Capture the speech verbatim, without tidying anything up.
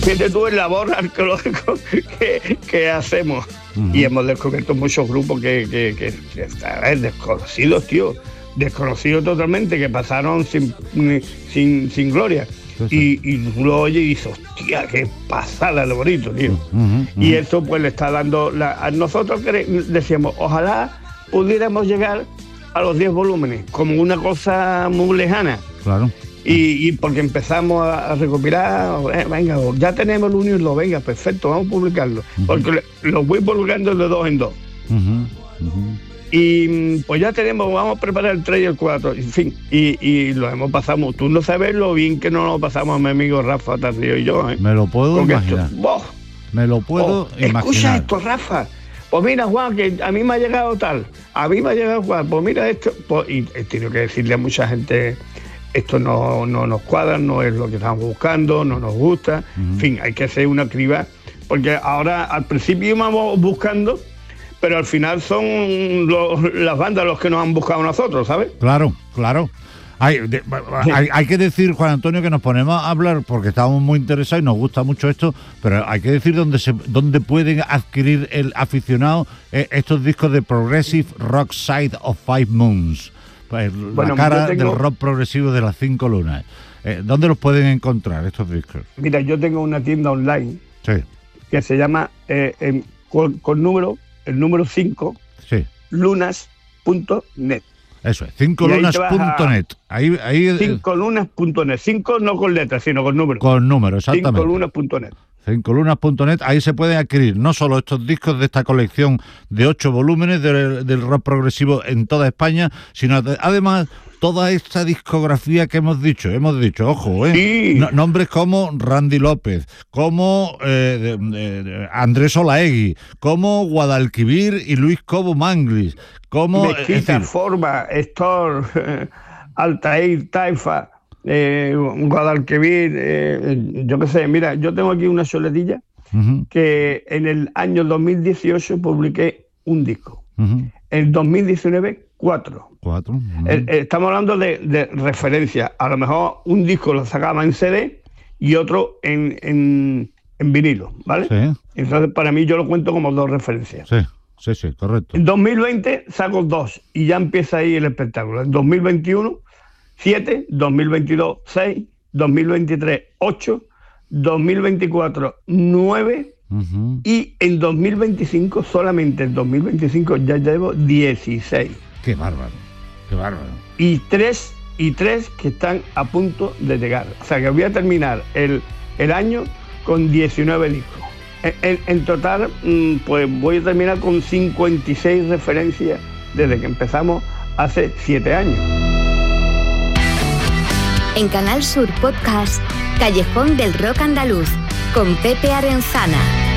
fíjate tú en la labor arqueológica que, que hacemos. Uh-huh. Y hemos descubierto muchos grupos que, que, que, que están desconocidos, tío. Desconocidos totalmente, que pasaron sin, sin, sin gloria. Sí, sí. Y, y tú lo oyes y dices, hostia, qué pasada de bonito, tío. Uh-huh, uh-huh. Y eso pues le está dando... La, a nosotros decíamos, ojalá pudiéramos llegar a los diez volúmenes, como una cosa muy lejana. Claro. Y, y porque empezamos a, a recopilar, eh, venga, ya tenemos el uno y lo, venga, perfecto, vamos a publicarlo. Uh-huh. Porque los voy publicando de dos en dos. Uh-huh, uh-huh. Y pues ya tenemos, vamos a preparar el tres y el cuatro, en fin, y, y lo hemos pasado. Tú no sabes lo bien que nos lo pasamos mi amigo Rafa Tardío y yo, ¿eh? Me lo puedo Porque imaginar. Esto, oh, Me lo puedo oh, imaginar. Escucha esto, Rafa. Pues mira, Juan, que a mí me ha llegado tal, a mí me ha llegado Juan, pues mira esto. Pues, y he tenido que decirle a mucha gente, esto no, no nos cuadra, no es lo que estamos buscando, no nos gusta. Uh-huh. En fin, hay que hacer una criba, porque ahora al principio íbamos buscando, pero al final son los, las bandas los que nos han buscado a nosotros, ¿sabes? Claro, claro. Hay, de, hay, hay que decir, Juan Antonio, que nos ponemos a hablar porque estamos muy interesados y nos gusta mucho esto, pero hay que decir dónde se dónde pueden adquirir el aficionado eh, estos discos de Progressive Rock Side of Five Moons. Pues, bueno, la cara tengo... del rock progresivo de las cinco lunas. Eh, ¿Dónde los pueden encontrar estos discos? Mira, yo tengo una tienda online, sí, que se llama eh, en, con, con número el número cinco, sí, lunas punto net. Eso es, cinco lunas punto net. Ahí, ahí, cinco lunas punto net. cinco no con letras, sino con número. Con número, exactamente. cinco lunas punto net. cinco lunas punto net, ahí se pueden adquirir no solo estos discos de esta colección de ocho volúmenes de, del rock progresivo en toda España, sino de, además toda esta discografía que hemos dicho, hemos dicho, ojo, ¿eh? Sí. No, nombres como Randy López, como eh, de, de, de Andrés Olaegui, como Guadalquivir y Luis Cobo Manglis, como... Mezquita, decir, Forma, Store, eh, Altair, Taifa... Eh, Guadalquivir, eh, yo qué sé, mira, yo tengo aquí una soletilla uh-huh. que en el año dos mil dieciocho publiqué un disco, uh-huh. en dos mil diecinueve cuatro. Cuatro. Uh-huh. Eh, eh, estamos hablando de, de referencia, a lo mejor un disco lo sacaba en C D y otro en, en, en vinilo, ¿vale? Sí. Entonces para mí yo lo cuento como dos referencias. Sí, sí, sí, correcto. En dos mil veinte saco dos y ya empieza ahí el espectáculo. En dos mil veintiuno siete, dos mil veintidós seis, dos mil veintitrés ocho, dos mil veinticuatro nueve uh-huh. y en dos mil veinticinco, solamente en dos mil veinticinco ya llevo dieciséis. Qué bárbaro, qué bárbaro. Y tres, y tres que están a punto de llegar. O sea que voy a terminar el, el año con diecinueve discos. En, en, en total, pues voy a terminar con cincuenta y seis referencias desde que empezamos hace siete años. En Canal Sur Podcast, Callejón del Rock Andaluz, con Pepe Arenzana.